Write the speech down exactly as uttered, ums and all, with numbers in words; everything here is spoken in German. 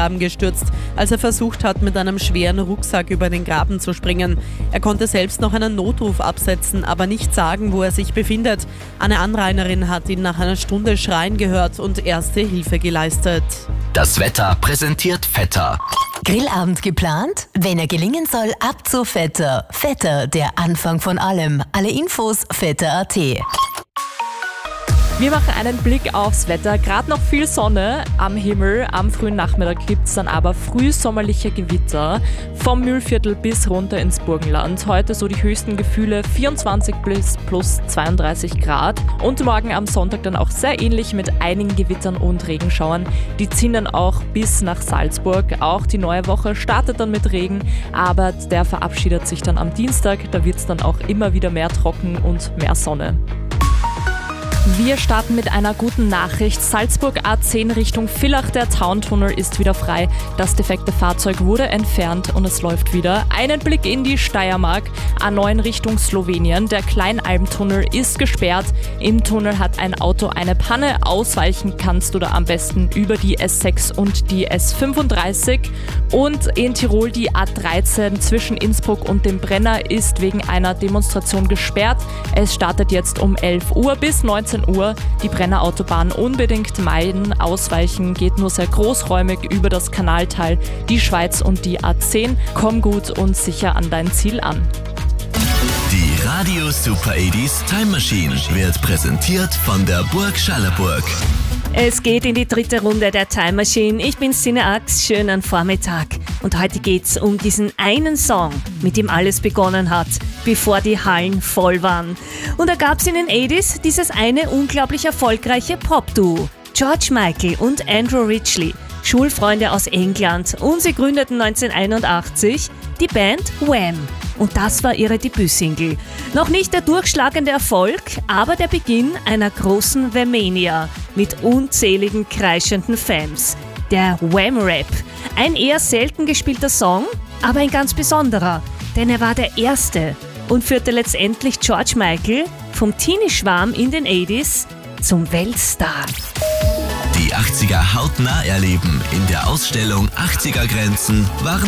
Graben gestürzt, als er versucht hat, mit einem schweren Rucksack über den Graben zu springen. Er konnte selbst noch einen Notruf absetzen, aber nicht sagen, wo er sich befindet. Eine Anrainerin hat ihn nach einer Stunde schreien gehört und erste Hilfe geleistet. Das Wetter präsentiert Vetter. Grillabend geplant? Wenn er gelingen soll, ab zu Vetter. Vetter, der Anfang von allem. Alle Infos vetter punkt at. Wir machen einen Blick aufs Wetter. Gerade noch viel Sonne am Himmel. Am frühen Nachmittag gibt es dann aber frühsommerliche Gewitter. Vom Mühlviertel bis runter ins Burgenland. Heute so die höchsten Gefühle vierundzwanzig bis plus zweiunddreißig Grad. Und morgen am Sonntag dann auch sehr ähnlich mit einigen Gewittern und Regenschauern. Die ziehen dann auch bis nach Salzburg. Auch die neue Woche startet dann mit Regen. Aber der verabschiedet sich dann am Dienstag. Da wird es dann auch immer wieder mehr trocken und mehr Sonne. Wir starten mit einer guten Nachricht. Salzburg A zehn Richtung Villach, der Towntunnel ist wieder frei. Das defekte Fahrzeug wurde entfernt und es läuft wieder. Einen Blick in die Steiermark. A neun Richtung Slowenien. Der Kleinalmtunnel ist gesperrt. Im Tunnel hat ein Auto eine Panne. Ausweichen kannst du da am besten über die S sechs und die S fünfunddreißig. Und in Tirol die A dreizehn zwischen Innsbruck und dem Brenner ist wegen einer Demonstration gesperrt. Es startet jetzt um elf Uhr bis neunzehn Uhr. Die Brennerautobahn unbedingt meiden. Ausweichen geht nur sehr großräumig über das Kanaltal, die Schweiz und die A zehn. Komm gut und sicher an dein Ziel an. Die Radio Super achtziger Time Machine wird präsentiert von der Burg Schallerburg. Es geht in die dritte Runde der Time Machine. Ich bin Sine Ax, schönen Vormittag. Und heute geht's um diesen einen Song, mit dem alles begonnen hat, bevor die Hallen voll waren. Und da gab's in den achtziger dieses eine unglaublich erfolgreiche Pop-Duo. George Michael und Andrew Ridgeley, Schulfreunde aus England. Und sie gründeten neunzehnhunderteinundachtzig die Band Wham! Und das war ihre Debütsingle. Noch nicht der durchschlagende Erfolg, aber der Beginn einer großen Whammania mit unzähligen kreischenden Fans. Der Wham-Rap. Ein eher selten gespielter Song, aber ein ganz besonderer, denn er war der erste und führte letztendlich George Michael vom Teenie-Schwarm in den achtziger zum Weltstar. Die achtziger hautnah erleben in der Ausstellung achtziger Grenzen waren